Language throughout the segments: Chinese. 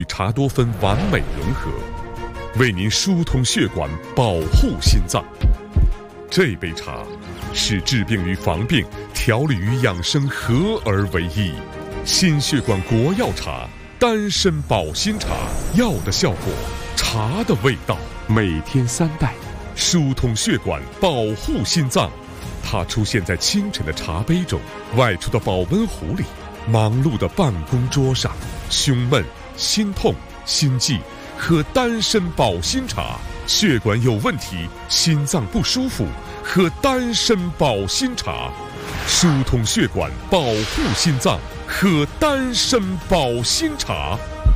与茶多酚完美融合，为您疏通血管，保护心脏。这杯茶是治病与防病、调理与养生合而为一，心血管国药茶，丹参保心茶，药的效果，茶的味道，每天3袋，疏通血管，保护心脏。它出现在清晨的茶杯中，外出的保温壶里，忙碌的办公桌上。胸闷、心痛、心悸，喝丹参保心茶；血管有问题、心脏不舒服，喝丹参保心茶。疏通血管，保护心脏，喝丹参保心茶。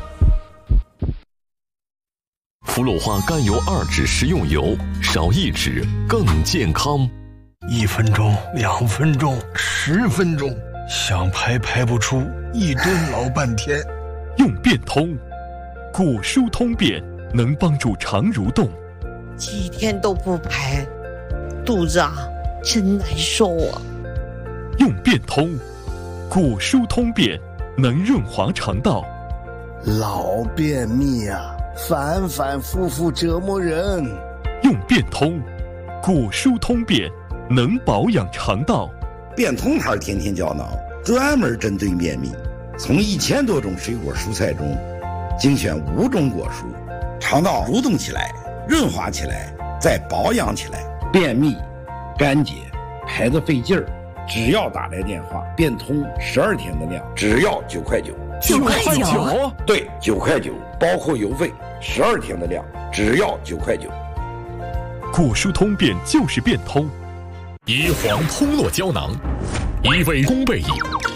福禄花甘油2酯食用油，少1酯更健康。 1分钟、2分钟、10分钟，想排不出，一蹲老半天。 用变通，果疏通便能帮助肠蠕动。 几天都不排，肚子真难受啊。 用变通，果疏通便能润滑肠道。 老便秘反反复复折磨人。 用变通，果疏通便能保养肠道。 变通牌天天胶囊专门针对便秘，从1000多种水果蔬菜中精选5种果蔬，肠道蠕动起来，润滑起来，再保养起来。便秘、干结、排得费劲儿，只要打来电话，变通12天的量，只要9块9。 9块9？ 对，9块9，包括邮费，12天的量，只要9块9。 果疏通便就是变通。 椰黄通络胶囊，1味宫贝饮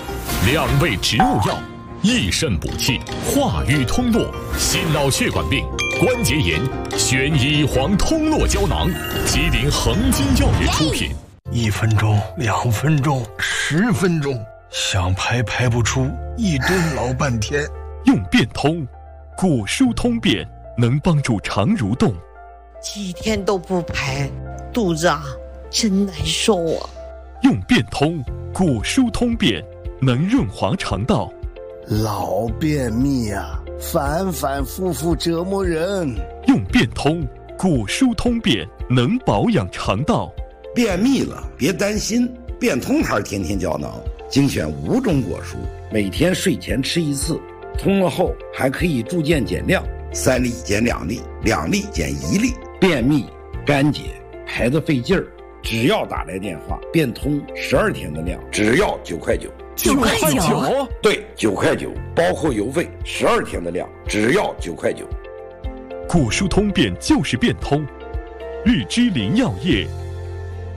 ，2味植物药，益肾补气，化瘀通络，心脑血管病、关节炎，选椰黄通络胶囊，吉林恒金药业出品。 1分钟、2分钟、10分钟，想排不出，一蹲老半天。 用变通，果疏通便能帮助肠蠕动。 几天都不排，肚子真难受啊。 用变通，果疏通便能润滑肠道。 老便秘反反复复折磨人。 用变通，果疏通便能保养肠道。 便秘了别担心，变通牌天天胶囊精选5种果蔬，每天睡前吃1次，通了后还可以逐渐减量，3粒减2粒，2粒减1粒。便秘、干结、排得费劲儿，只要打来电话，变通12天的量，只要9块9。 9块9？ 对，9块9，包括邮费，12天的量，只要9块9。 果疏通便就是变通。日之林药业